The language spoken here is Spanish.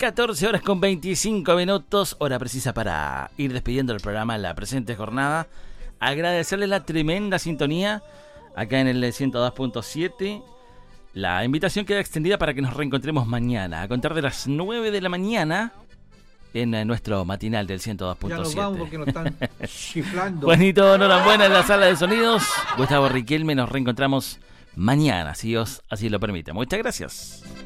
14 horas con 25 minutos, hora precisa para ir despidiendo el programa en la presente jornada. Agradecerles la tremenda sintonía acá en el 102.7. La invitación queda extendida para que nos reencontremos mañana a contar de las 9 de la mañana en nuestro matinal del 102.7. Ya nos vamos porque nos están chiflando. Juanito, enhorabuena en la sala de sonidos. Gustavo Riquelme, nos reencontramos mañana, si Dios así lo permite. Muchas gracias.